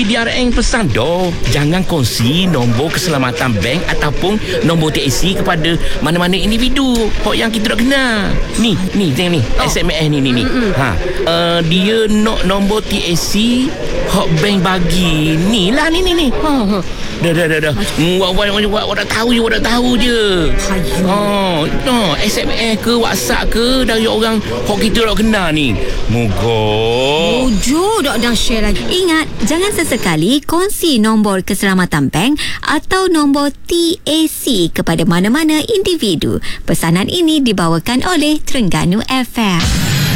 PDRN pesan doh, jangan kongsi nombor keselamatan bank ataupun nombor TAC kepada mana-mana individu hok yang kita tak kenal. Ni tengok ni, SMS ni. Dia nak nombor TAC hok bank bagi. Ni. Dah. Awak dah tahu je. SMS ke WhatsApp ke dari orang hok kita tak kenal ni. Moga dah share lagi. Ingat, jangan sesekali kongsi nombor keselamatan bank atau nombor TAC kepada mana-mana individu. Pesanan ini dibawakan oleh Terengganu FM.